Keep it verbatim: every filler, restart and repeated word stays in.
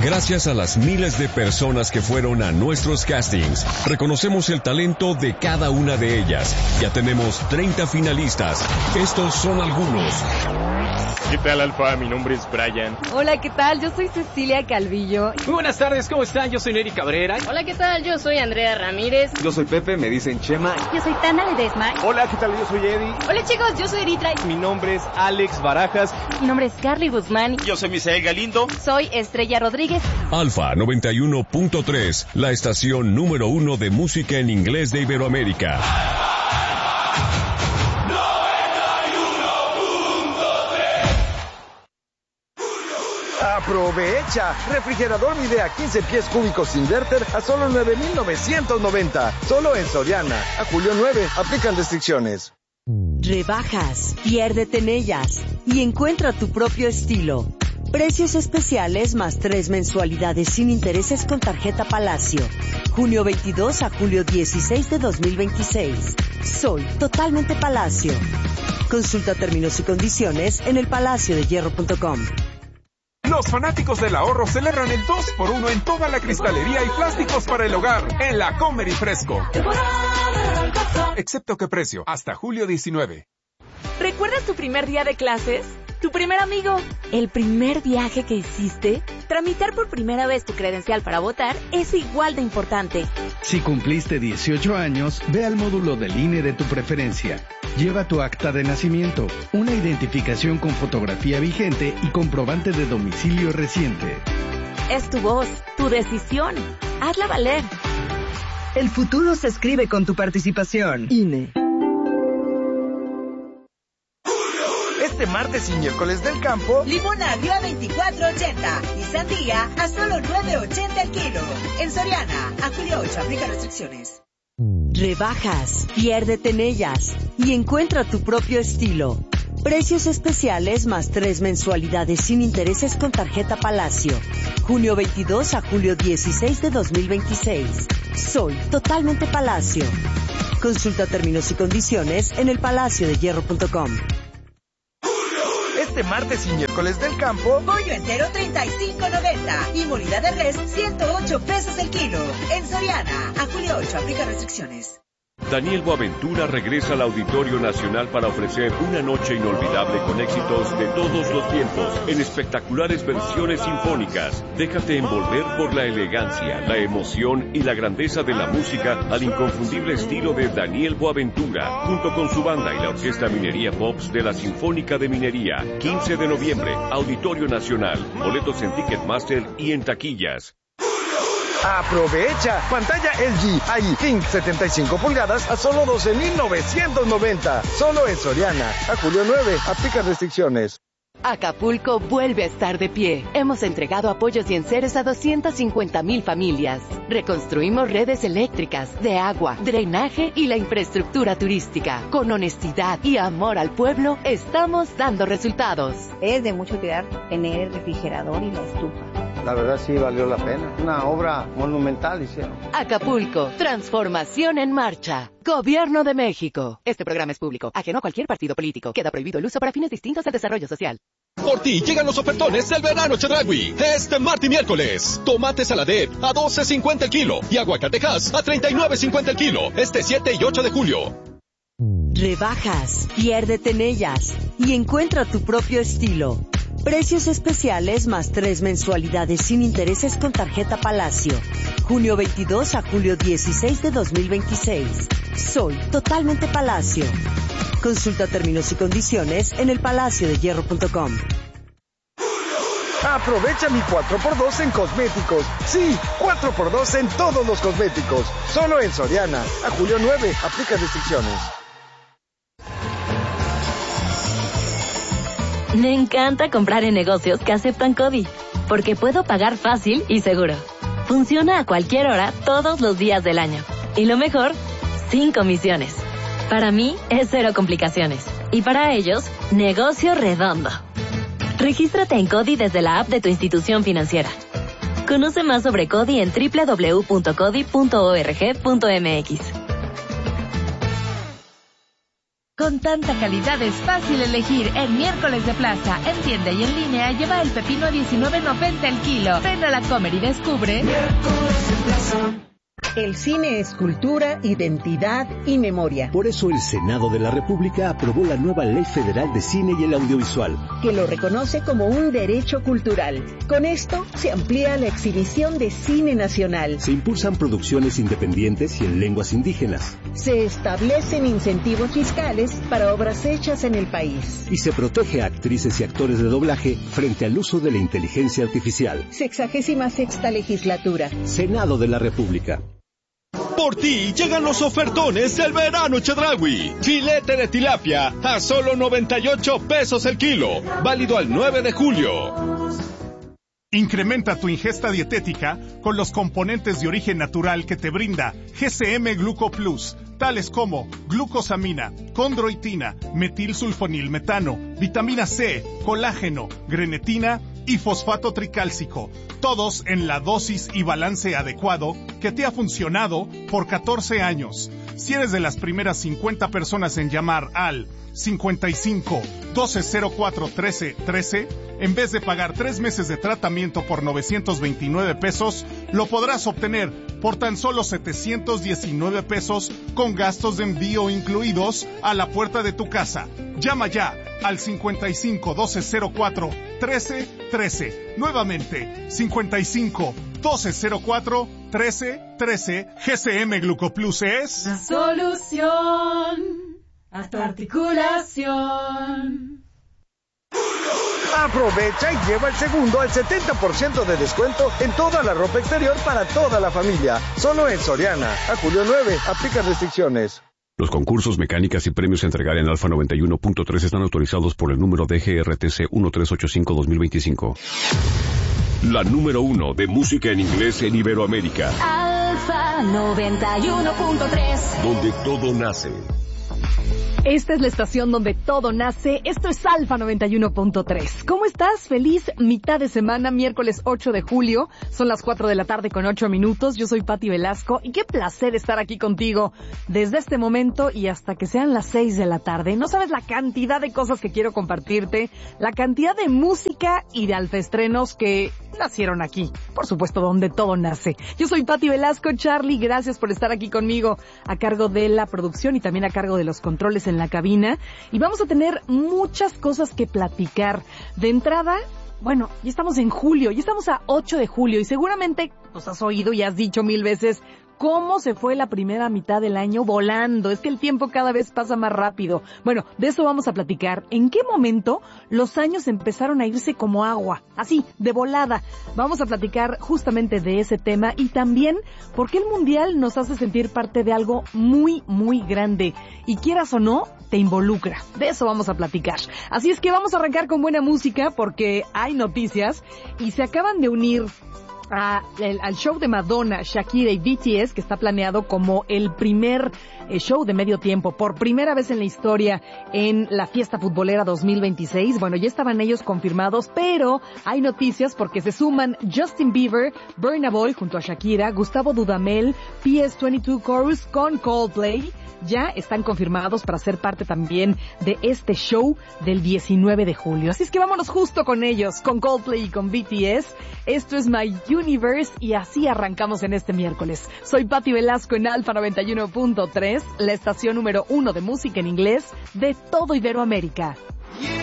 Gracias a las miles de personas que fueron a nuestros castings, reconocemos el talento de cada una de ellas. Ya tenemos treinta finalistas. Estos son algunos. ¿Qué tal, Alfa? Mi nombre es Brian. Hola, ¿qué tal? Yo soy Cecilia Calvillo. Muy buenas tardes, ¿cómo están? Yo soy Neri Cabrera. Hola, ¿qué tal? Yo soy Andrea Ramírez. Yo soy Pepe, me dicen Chema. Yo soy Tana Ledesma. Hola, ¿qué tal? Yo soy Eddie. Hola, chicos, yo soy Eritra. Mi nombre es Alex Barajas. Mi nombre es Carly Guzmán. Yo soy Misael Galindo. Soy Estrella Rodríguez. Alfa noventa y uno punto tres, la estación número uno de música en inglés de Iberoamérica. ¡Aprovecha! Refrigerador Midea quince pies cúbicos inverter a solo nueve mil novecientos noventa. Solo en Soriana. A julio nueve. Aplican restricciones. Rebajas. Piérdete en ellas. Y encuentra tu propio estilo. Precios especiales más tres mensualidades sin intereses con tarjeta Palacio. Junio veintidós a julio dieciséis de dos mil veintiséis. Soy totalmente Palacio. Consulta términos y condiciones en el palacio de hierro punto com. Los fanáticos del ahorro celebran el dos por uno en toda la cristalería y plásticos para el hogar en la Comer y Fresco. Excepto que precio, hasta julio diecinueve. ¿Recuerdas tu primer día de clases? ¿Tu primer amigo? ¿El primer viaje que hiciste? Tramitar por primera vez tu credencial para votar es igual de importante. Si cumpliste dieciocho años, ve al módulo del I N E de tu preferencia. Lleva tu acta de nacimiento, una identificación con fotografía vigente y comprobante de domicilio reciente. Es tu voz, tu decisión. Hazla valer. El futuro se escribe con tu participación. I N E. Este martes y miércoles del campo, limón agrio a veinticuatro ochenta y sandía a solo nueve ochenta el kilo. En Soriana, a julio ocho, aplica restricciones. Rebajas, piérdete en ellas y encuentra tu propio estilo. Precios especiales más tres mensualidades sin intereses con tarjeta Palacio. Junio veintidós a julio dieciséis de dos mil veintiséis. Soy totalmente Palacio. Consulta términos y condiciones en el palacio de hierro punto com. Este martes y miércoles del campo, pollo entero treinta y cinco noventa y molida de res ciento ocho pesos el kilo. En Soriana, a julio ocho, aplica restricciones. Daniel Boaventura regresa al Auditorio Nacional para ofrecer una noche inolvidable con éxitos de todos los tiempos, en espectaculares versiones sinfónicas. Déjate envolver por la elegancia, la emoción y la grandeza de la música al inconfundible estilo de Daniel Boaventura, junto con su banda y la Orquesta Minería Pops de la Sinfónica de Minería. quince de noviembre, Auditorio Nacional. Boletos en Ticketmaster y en taquillas. ¡Aprovecha! Pantalla L G I King setenta y cinco pulgadas a solo doce mil novecientos noventa. Solo en Soriana. A julio nueve. Aplica restricciones. Acapulco vuelve a estar de pie. Hemos entregado apoyos y enseres a doscientas cincuenta mil familias. Reconstruimos redes eléctricas, de agua, drenaje y la infraestructura turística. Con honestidad y amor al pueblo, estamos dando resultados. Es de mucho cuidar tener el refrigerador y la estufa. La verdad sí valió la pena. Una obra monumental hicieron. Acapulco, transformación en marcha. Gobierno de México. Este programa es público, ajeno a cualquier partido político. Queda prohibido el uso para fines distintos al desarrollo social. Por ti llegan los ofertones del verano Chedraui. Este martes y miércoles. Tomate Saladet a doce cincuenta el kilo y aguacatejas a treinta y nueve cincuenta el kilo. Este siete y ocho de julio. Rebajas, piérdete en ellas y encuentra tu propio estilo. Precios especiales más tres mensualidades sin intereses con tarjeta Palacio. Junio veintidós a julio dieciséis de dos mil veintiséis. Soy totalmente Palacio. Consulta términos y condiciones en el palacio de hierro punto com. Aprovecha mi cuatro por dos en cosméticos. Sí, cuatro por dos en todos los cosméticos. Solo en Soriana. A julio nueve. Aplica restricciones. Me encanta comprar en negocios que aceptan CODI, porque puedo pagar fácil y seguro. Funciona a cualquier hora, todos los días del año. Y lo mejor, sin comisiones. Para mí, es cero complicaciones. Y para ellos, negocio redondo. Regístrate en CODI desde la app de tu institución financiera. Conoce más sobre CODI en doble u doble u doble u punto codi punto org punto m x. Con tanta calidad es fácil elegir. En Miércoles de Plaza, en tienda y en línea, lleva el pepino a diecinueve noventa el kilo. Ven a la Comer y descubre. Miércoles de Plaza. El cine es cultura, identidad y memoria. Por eso el Senado de la República aprobó la nueva Ley Federal de Cine y el Audiovisual, que lo reconoce como un derecho cultural. Con esto se amplía la exhibición de cine nacional. Se impulsan producciones independientes y en lenguas indígenas. Se establecen incentivos fiscales para obras hechas en el país. Y se protege a actrices y actores de doblaje frente al uso de la inteligencia artificial. Sexagésima sexta legislatura. Senado de la República. Por ti llegan los ofertones del verano Chedraui. Filete de tilapia a solo noventa y ocho pesos el kilo. Válido al nueve de julio. Incrementa tu ingesta dietética con los componentes de origen natural que te brinda G C M Gluco Plus, tales como glucosamina, condroitina, metilsulfonilmetano, vitamina C, colágeno, grenetina y fosfato tricálcico, todos en la dosis y balance adecuado que te ha funcionado por catorce años. Si eres de las primeras cincuenta personas en llamar al cincuenta y cinco, doce cero cuatro, trece, trece, en vez de pagar tres meses de tratamiento por novecientos veintinueve pesos, lo podrás obtener por tan solo setecientos diecinueve pesos con gastos de envío incluidos a la puerta de tu casa. Llama ya al cincuenta y cinco, doce cero cuatro, trece, trece. Nuevamente, cincuenta y cinco, doce cero cuatro, trece, trece. G C M Glucoplus es la solución a tu articulación. Aprovecha y lleva el segundo al setenta por ciento de descuento en toda la ropa exterior para toda la familia. Solo en Soriana. A julio nueve. Aplica restricciones. Los concursos, mecánicas y premios a entregar en Alfa noventa y uno punto tres están autorizados por el número D G R T C trece ochenta y cinco dos mil veinticinco. La número uno de música en inglés en Iberoamérica. Alfa noventa y uno punto tres. Donde todo nace. Esta es la estación donde todo nace. Esto es Alfa noventa y uno punto tres. ¿Cómo estás? Feliz mitad de semana, miércoles ocho de julio. Son las cuatro de la tarde con ocho minutos. Yo soy Pati Velasco y qué placer estar aquí contigo desde este momento y hasta que sean las seis de la tarde. No sabes la cantidad de cosas que quiero compartirte, la cantidad de música y de alfaestrenos que nacieron aquí. Por supuesto, donde todo nace. Yo soy Pati Velasco. Charlie, gracias por estar aquí conmigo a cargo de la producción y también a cargo de los controles en la cabina. Y vamos a tener muchas cosas que platicar. De entrada, bueno, ya estamos en julio, ya estamos a ocho de julio y seguramente nos has oído y has dicho mil veces cómo se fue la primera mitad del año volando. Es que el tiempo cada vez pasa más rápido. Bueno, de eso vamos a platicar. ¿En qué momento los años empezaron a irse como agua? Así, de volada. Vamos a platicar justamente de ese tema y también por qué el Mundial nos hace sentir parte de algo muy, muy grande. Y quieras o no, te involucra. De eso vamos a platicar. Así es que vamos a arrancar con buena música porque hay noticias y se acaban de unir A, el, al show de Madonna, Shakira y B T S, que está planeado como el primer eh, show de medio tiempo, por primera vez en la historia en la fiesta futbolera dos mil veintiséis. Bueno, ya estaban ellos confirmados, pero hay noticias porque se suman Justin Bieber, Burna Boy junto a Shakira, Gustavo Dudamel, P S veintidós Chorus con Coldplay. Ya están confirmados para ser parte también de este show del diecinueve de julio. Así es que vámonos justo con ellos, con Coldplay y con B T S. Esto es My Universe y así arrancamos en este miércoles. Soy Pati Velasco en Alfa noventa y uno punto tres, la estación número uno de música en inglés de todo Iberoamérica.